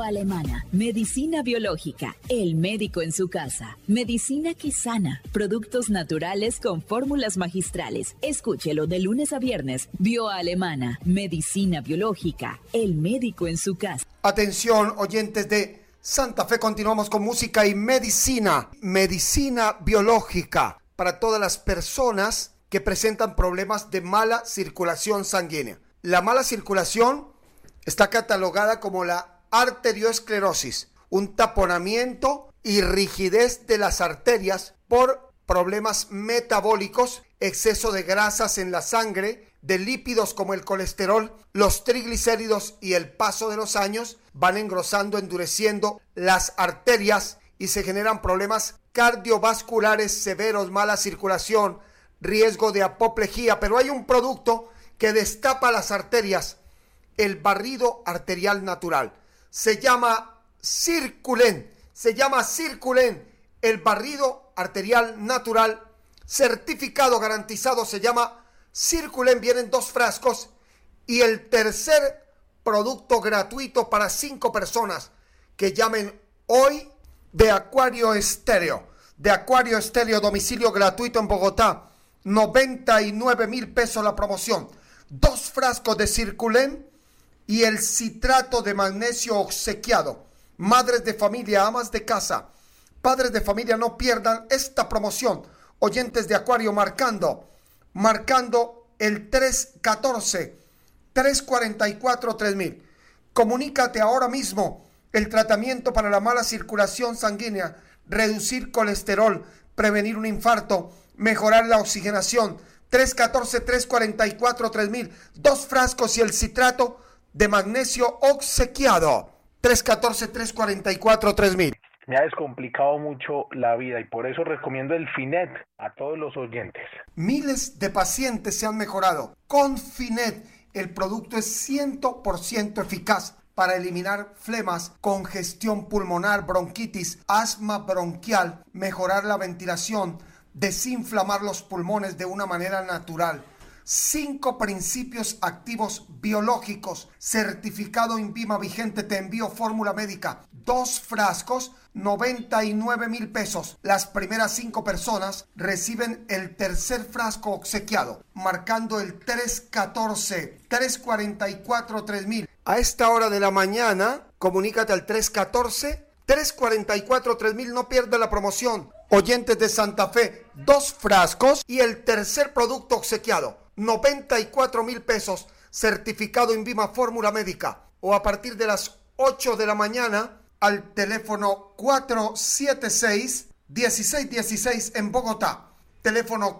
Bioalemana, medicina biológica, el médico en su casa, medicina que sana, productos naturales con fórmulas magistrales. Escúchelo de lunes a viernes. Bioalemana, medicina biológica, el médico en su casa. Atención, oyentes de Santa Fe, continuamos con música y medicina biológica para todas las personas que presentan problemas de mala circulación sanguínea. La mala circulación está catalogada como la arterioesclerosis, un taponamiento y rigidez de las arterias por problemas metabólicos, exceso de grasas en la sangre, de lípidos como el colesterol, los triglicéridos, y el paso de los años van engrosando, endureciendo las arterias y se generan problemas cardiovasculares severos, mala circulación, riesgo de apoplejía. Pero hay un producto que destapa las arterias, el barrido arterial natural. Se llama Circulen, el barrido arterial natural, certificado, garantizado, se llama Circulen. Vienen 2 frascos y el tercer producto gratuito para 5 personas que llamen hoy de Acuario Estéreo. Domicilio gratuito en Bogotá, 99,000 pesos la promoción. 2 frascos de Circulen y el citrato de magnesio obsequiado. Madres de familia, amas de casa, padres de familia, no pierdan esta promoción. Oyentes de Acuario, marcando el 314-344-3000. Comunícate ahora mismo. El tratamiento para la mala circulación sanguínea, reducir colesterol, prevenir un infarto, mejorar la oxigenación. 314-344-3000. 2 frascos y el citrato de magnesio obsequiado. 314-344-3000. Me ha descomplicado mucho la vida y por eso recomiendo el Finet a todos los oyentes. Miles de pacientes se han mejorado con Finet. El producto es 100% eficaz para eliminar flemas, congestión pulmonar, bronquitis, asma bronquial, mejorar la ventilación, desinflamar los pulmones de una manera natural. 5 principios activos biológicos, certificado INVIMA vigente. Te envío fórmula médica. 2 frascos, 99,000 pesos. Las primeras 5 personas reciben el tercer frasco obsequiado, marcando el 314-344-3000. A esta hora de la mañana, comunícate al 314-344-3000. No pierda la promoción. Oyentes de Santa Fe, 2 frascos y el tercer producto obsequiado, 94,000 pesos, certificado INVIMA fórmula médica. O a partir de las 8 de la mañana al teléfono 476-1616 en Bogotá. Teléfono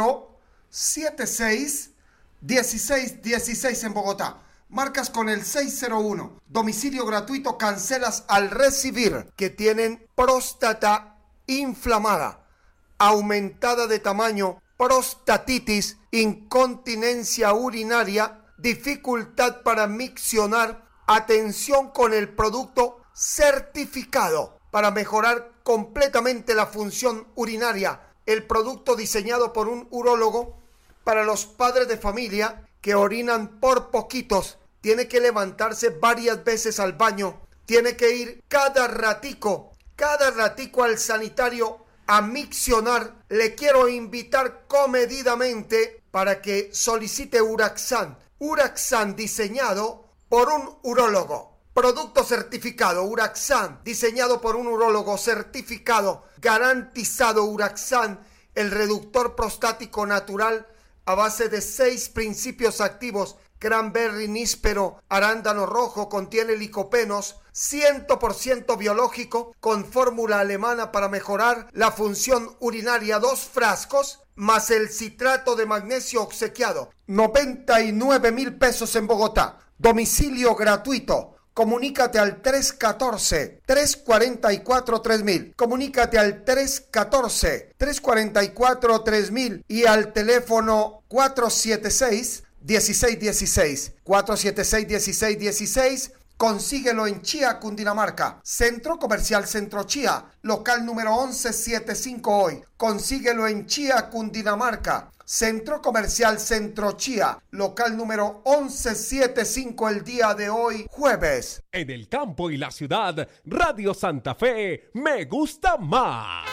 476-1616 en Bogotá. Marcas con el 601. Domicilio gratuito, cancelas al recibir. Que tienen próstata inflamada, aumentada de tamaño, prostatitis, incontinencia urinaria, dificultad para miccionar. Atención con el producto certificado para mejorar completamente la función urinaria. El producto diseñado por un urólogo para los padres de familia que orinan por poquitos. Tiene que levantarse varias veces al baño. Tiene que ir cada ratico al sanitario a miccionar. Le quiero invitar comedidamente para que solicite Uraxan. Uraxan diseñado por un urólogo. Producto certificado Uraxan, diseñado por un urólogo, certificado, garantizado. Uraxan, el reductor prostático natural a base de 6 principios activos: cranberry, níspero, arándano rojo, contiene licopenos, 100% biológico, con fórmula alemana para mejorar la función urinaria. 2 frascos más el citrato de magnesio obsequiado, 99,000 pesos en Bogotá. Domicilio gratuito. Comunícate al 314-344-3000. Comunícate al 314-344-3000 y al teléfono 476-1616. 476-1616. consíguelo en Chía, Cundinamarca. Centro Comercial Centro Chía, local número 1175 hoy. Consíguelo en Chía, Cundinamarca. Centro Comercial Centro Chía, local número 1175 el día de hoy, jueves. En el campo y la ciudad, Radio Santa Fe me gusta más.